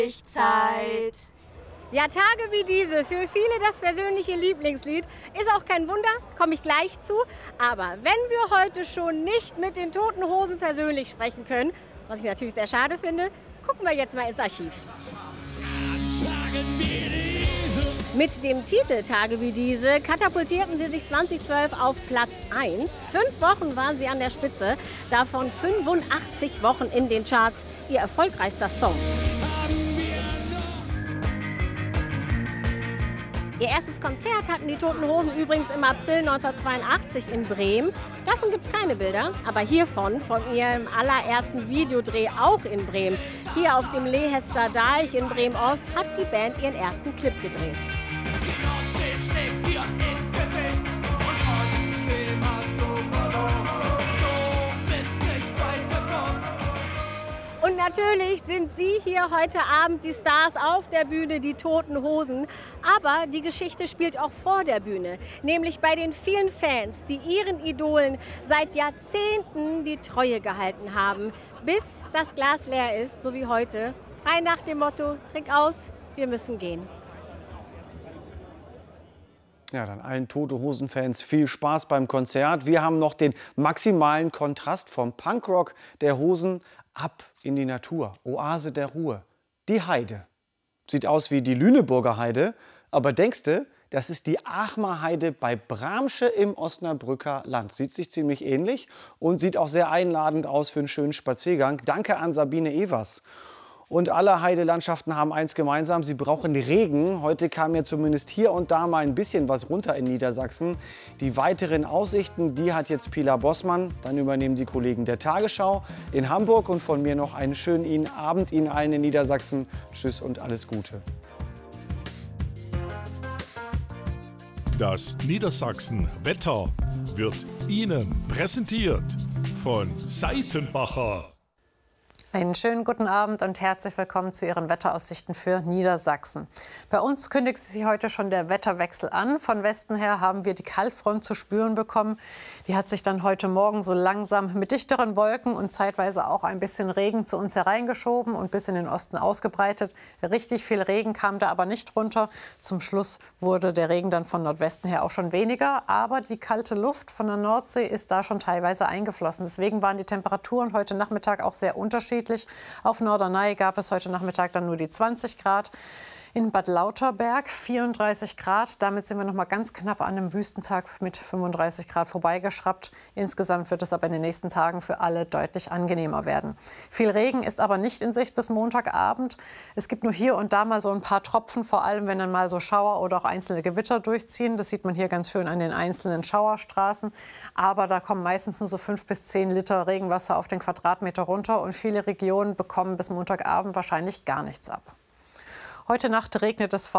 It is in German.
Zeit. Ja, Tage wie diese, für viele das persönliche Lieblingslied, ist auch kein Wunder, komme ich gleich zu. Aber wenn wir heute schon nicht mit den Toten Hosen persönlich sprechen können, was ich natürlich sehr schade finde, gucken wir jetzt mal ins Archiv. Mit dem Titel Tage wie diese katapultierten sie sich 2012 auf Platz 1. 5 Wochen waren sie an der Spitze, davon 85 Wochen in den Charts, ihr erfolgreichster Song. Ihr erstes Konzert hatten die Toten Hosen übrigens im April 1982 in Bremen. Davon gibt es keine Bilder, aber hiervon, von ihrem allerersten Videodreh auch in Bremen. Hier auf dem Lehester Deich in Bremen-Ost hat die Band ihren ersten Clip gedreht. Und natürlich sind Sie hier heute Abend die Stars auf der Bühne, die Toten Hosen. Aber die Geschichte spielt auch vor der Bühne, nämlich bei den vielen Fans, die ihren Idolen seit Jahrzehnten die Treue gehalten haben, bis das Glas leer ist, so wie heute. Frei nach dem Motto, Trink aus, wir müssen gehen. Ja, dann allen Tote-Hosen-Fans viel Spaß beim Konzert. Wir haben noch den maximalen Kontrast vom Punkrock der Hosen ab in die Natur. Oase der Ruhe. Die Heide. Sieht aus wie die Lüneburger Heide, aber denkst du, das ist die Aachmer Heide bei Bramsche im Osnabrücker Land. Sieht sich ziemlich ähnlich und sieht auch sehr einladend aus für einen schönen Spaziergang. Danke an Sabine Evers. Und alle Heidelandschaften haben eins gemeinsam, sie brauchen Regen. Heute kam ja zumindest hier und da mal ein bisschen was runter in Niedersachsen. Die weiteren Aussichten, die hat jetzt Pilar Bossmann. Dann übernehmen die Kollegen der Tagesschau in Hamburg. Und von mir noch einen schönen Abend Ihnen allen in Niedersachsen. Tschüss und alles Gute. Das Niedersachsen-Wetter wird Ihnen präsentiert von Seitenbacher. Einen schönen guten Abend und herzlich willkommen zu Ihren Wetteraussichten für Niedersachsen. Bei uns kündigt sich heute schon der Wetterwechsel an. Von Westen her haben wir die Kaltfront zu spüren bekommen. Die hat sich dann heute Morgen so langsam mit dichteren Wolken und zeitweise auch ein bisschen Regen zu uns hereingeschoben und bis in den Osten ausgebreitet. Richtig viel Regen kam da aber nicht runter. Zum Schluss wurde der Regen dann von Nordwesten her auch schon weniger. Aber die kalte Luft von der Nordsee ist da schon teilweise eingeflossen. Deswegen waren die Temperaturen heute Nachmittag auch sehr unterschiedlich. Auf Norderney gab es heute Nachmittag dann nur die 20 Grad. In Bad Lauterberg 34 Grad. Damit sind wir noch mal ganz knapp an einem Wüstentag mit 35 Grad vorbeigeschraubt. Insgesamt wird es aber in den nächsten Tagen für alle deutlich angenehmer werden. Viel Regen ist aber nicht in Sicht bis Montagabend. Es gibt nur hier und da mal so ein paar Tropfen, vor allem wenn dann mal so Schauer oder auch einzelne Gewitter durchziehen. Das sieht man hier ganz schön an den einzelnen Schauerstraßen. Aber da kommen meistens nur so 5 bis 10 Liter Regenwasser auf den Quadratmeter runter. Und viele Regionen bekommen bis Montagabend wahrscheinlich gar nichts ab. Heute Nacht regnet es vor